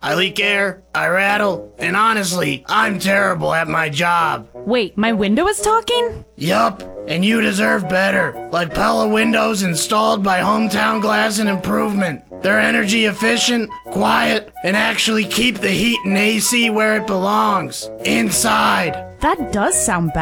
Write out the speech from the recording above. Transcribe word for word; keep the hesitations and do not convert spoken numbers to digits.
I leak air, I rattle, and honestly, I'm terrible at my job. Wait, my window is talking? Yup, and you deserve better. Like Pella windows installed by Hometown Glass and Improvement. They're energy efficient, quiet, and actually keep the heat and A C where it belongs. Inside. That does sound bad.